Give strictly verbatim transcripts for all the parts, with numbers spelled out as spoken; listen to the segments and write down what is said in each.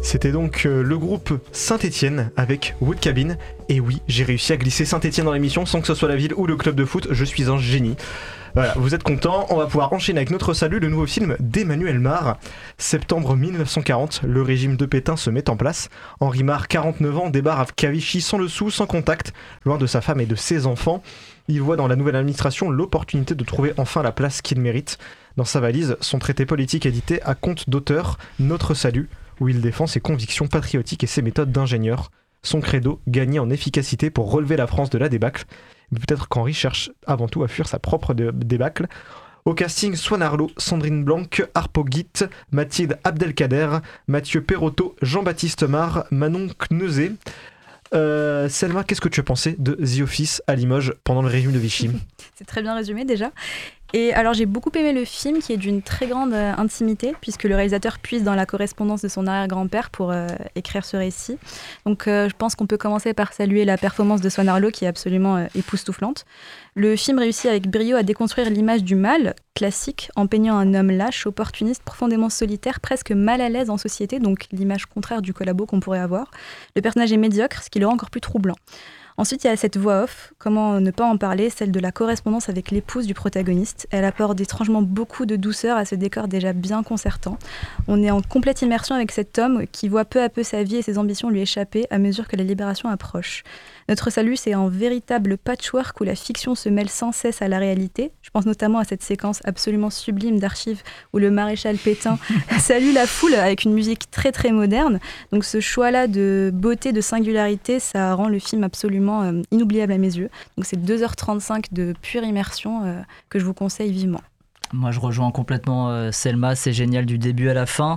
C'était donc euh, le groupe Saint-Étienne avec Wood Cabin. Et oui, j'ai réussi à glisser Saint-Étienne dans l'émission sans que ce soit la ville ou le club de foot. Je suis un génie. Voilà, vous êtes contents, on va pouvoir enchaîner avec notre salut, le nouveau film d'Emmanuel Mard. Septembre dix-neuf cent quarante, le régime de Pétain se met en place. Henri Mard, quarante-neuf ans, débarque à Vichy sans le sou, sans contact, loin de sa femme et de ses enfants. Il voit dans la nouvelle administration l'opportunité de trouver enfin la place qu'il mérite. Dans sa valise, son traité politique édité à compte d'auteur, Notre Salut, où il défend ses convictions patriotiques et ses méthodes d'ingénieur. Son credo, gagner en efficacité pour relever la France de la débâcle. Mais peut-être qu'Henri cherche avant tout à fuir sa propre dé- débâcle. Au casting, Swan Arlo, Sandrine Blanc, Harpo Guit, Mathilde Abdelkader, Mathieu Perrotto, Jean-Baptiste Mar, Manon Kneuzé. Euh, Selma, qu'est-ce que tu as pensé de The Office à Limoges pendant le régime de Vichy ? C'est très bien résumé déjà. Et alors j'ai beaucoup aimé le film qui est d'une très grande euh, intimité puisque le réalisateur puise dans la correspondance de son arrière-grand-père pour euh, écrire ce récit. Donc euh, je pense qu'on peut commencer par saluer la performance de Swan Arlo qui est absolument euh, époustouflante. Le film réussit avec brio à déconstruire l'image du mal classique en peignant un homme lâche, opportuniste, profondément solitaire, presque mal à l'aise en société, donc l'image contraire du collabo qu'on pourrait avoir. Le personnage est médiocre, ce qui le rend encore plus troublant. Ensuite, il y a cette voix off, comment ne pas en parler, celle de la correspondance avec l'épouse du protagoniste. Elle apporte étrangement beaucoup de douceur à ce décor déjà bien concertant. On est en complète immersion avec cet homme qui voit peu à peu sa vie et ses ambitions lui échapper à mesure que la libération approche. Notre salut, c'est un véritable patchwork où la fiction se mêle sans cesse à la réalité. Je pense notamment à cette séquence absolument sublime d'archives où le maréchal Pétain salue la foule avec une musique très très moderne. Donc ce choix-là de beauté, de singularité, ça rend le film absolument euh, inoubliable à mes yeux. Donc c'est deux heures trente-cinq de pure immersion euh, que je vous conseille vivement. Moi je rejoins complètement euh, Selma, c'est génial du début à la fin.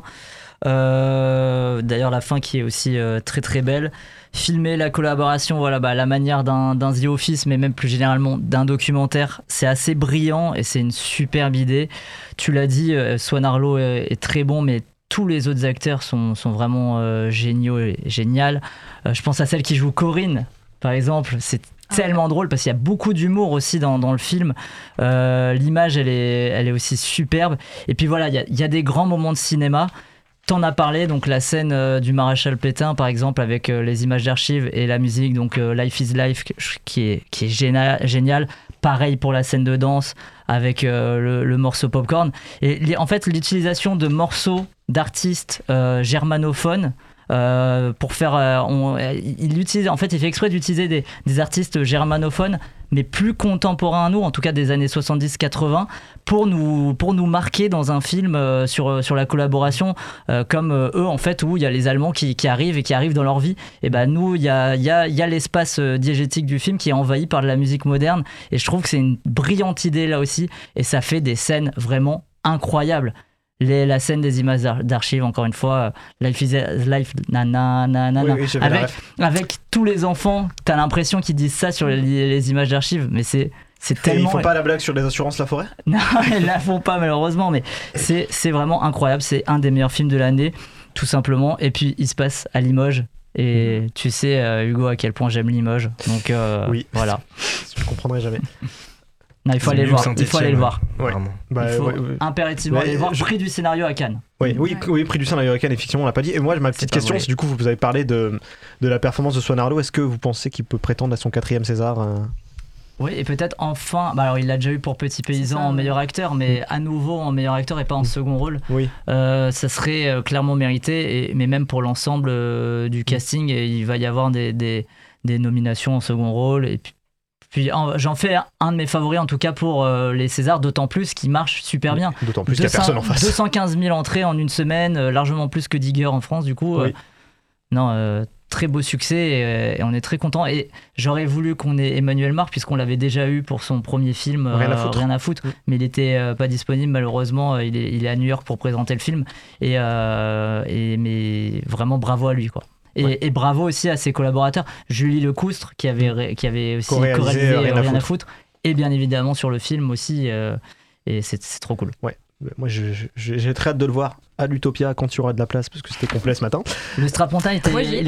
Euh, d'ailleurs la fin qui est aussi euh, très très belle. Filmer la collaboration, voilà, bah, la manière d'un, d'un The Office, mais même plus généralement d'un documentaire, c'est assez brillant et c'est une superbe idée. Tu l'as dit, euh, Swan Arlo est, est très bon, mais tous les autres acteurs sont, sont vraiment euh, géniaux et géniales. Euh, je pense à celle qui joue Corinne, par exemple, c'est tellement drôle parce qu'il y a beaucoup d'humour aussi dans, dans le film. Euh, l'image, elle est, elle est aussi superbe. Et puis voilà, il y a, y a des grands moments de cinéma. T'en as parlé, donc la scène euh, du maréchal Pétain par exemple avec euh, les images d'archives et la musique, donc euh, Life is Life qui est, qui est génial, génial. Pareil pour la scène de danse avec euh, le, le morceau Popcorn. Et li- en fait l'utilisation de morceaux d'artistes euh, germanophones euh, pour faire... Euh, on, il, utilise, en fait il fait exprès d'utiliser des, des artistes germanophones mais plus contemporains à nous, en tout cas des années soixante-dix quatre-vingts, pour nous, pour nous marquer dans un film euh, sur, sur la collaboration, euh, comme euh, eux, en fait, où il y a les Allemands qui, qui arrivent et qui arrivent dans leur vie. Et ben nous, il y a, y, a, y a l'espace euh, diégétique du film qui est envahi par de la musique moderne, et je trouve que c'est une brillante idée là aussi, et ça fait des scènes vraiment incroyables. Les, la scène des images d'archives, encore une fois, Life is Life, nanana, oui, oui, avec, avec tous les enfants, t'as l'impression qu'ils disent ça sur les, les images d'archives, mais c'est, c'est tellement... Et ils font pas la blague sur les assurances La Forêt ? Non, ils la font pas malheureusement, mais c'est, c'est vraiment incroyable, c'est un des meilleurs films de l'année, tout simplement, et puis il se passe à Limoges, et mmh. tu sais, euh, Hugo, à quel point j'aime Limoges, donc euh, oui. voilà. Je comprendrai jamais. Non, il faut aller le voir. Il faut aller le voir. Ouais. Bah, il faut ouais, ouais. impérativement ouais, aller le voir. je... Prix du scénario à Cannes. Oui, oui, oui, prix du scénario à Cannes, effectivement, on l'a pas dit. Et moi, ma petite question, c'est du coup, vous avez parlé de, de la performance de Swan Arlo. Est-ce que vous pensez qu'il peut prétendre à son quatrième César euh... Oui, et peut-être enfin. Bah alors, il l'a déjà eu pour Petit Paysan ça, en meilleur acteur, mais mmh. à nouveau en meilleur acteur et pas en mmh. second rôle. Oui. Euh, ça serait euh, clairement mérité, et, mais même pour l'ensemble euh, du casting, et il va y avoir des, des, des nominations en second rôle. Et puis, Puis j'en fais un de mes favoris en tout cas pour euh, les Césars, d'autant plus qu'il marche super bien. D'autant plus qu'il n'y a personne en face. deux cent quinze mille entrées en une semaine, euh, largement plus que Digger en France du coup. Oui. Euh, non, euh, très beau succès et, et on est très content. Et j'aurais voulu qu'on ait Emmanuel Mard puisqu'on l'avait déjà eu pour son premier film, Rien euh, à foutre. Rien à foutre. Oui. Mais il n'était euh, pas disponible malheureusement. Il est, il est à New York pour présenter le film. Et, euh, et, mais vraiment bravo à lui quoi. Et, ouais. et bravo aussi à ses collaborateurs, Julie Lecoustre qui avait, qui avait aussi co-réalisé Rien, Rien à, à foutre, et bien évidemment sur le film aussi, euh, et c'est, c'est trop cool. Ouais, moi je, je, j'ai très hâte de le voir à l'Utopia quand il y aura de la place parce que c'était complet ce matin. Le Strapontin, était, moi, il était bien ?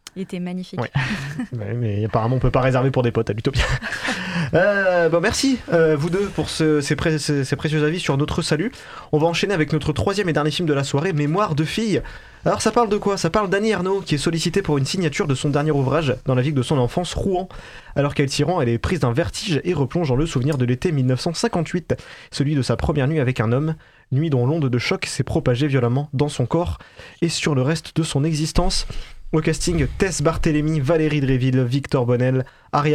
Il était magnifique. Ouais. Ouais, mais apparemment, on peut pas réserver pour des potes à l'Utopia. euh, bon, merci euh, vous deux pour ce, ces, pré- ces, ces précieux avis sur notre salut. On va enchaîner avec notre troisième et dernier film de la soirée, Mémoire de fille. Alors ça parle de quoi ? Ça parle d'Annie Ernaux qui est sollicitée pour une signature de son dernier ouvrage dans la ville de son enfance, Rouen. Alors qu'elle s'y rend, elle est prise d'un vertige et replonge dans le souvenir de l'été dix-neuf cent cinquante-huit, celui de sa première nuit avec un homme, nuit dont l'onde de choc s'est propagée violemment dans son corps et sur le reste de son existence. Au casting, Tess Barthélemy, Valérie Dréville, Victor Bonnel, Ariane